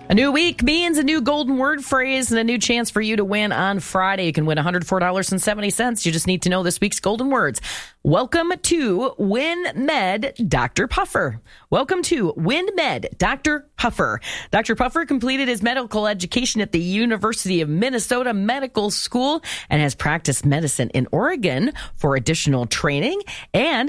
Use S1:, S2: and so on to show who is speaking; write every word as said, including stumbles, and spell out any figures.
S1: A new week means a new golden word phrase and a new chance for you to win on Friday. You can win one hundred four dollars and seventy cents. You just need to know this week's golden words. Welcome to WinMed Doctor Puffer. Welcome to WinMed Doctor Puffer. Doctor Puffer completed his medical education at the University of Minnesota Medical School and has practiced medicine in Oregon for additional training and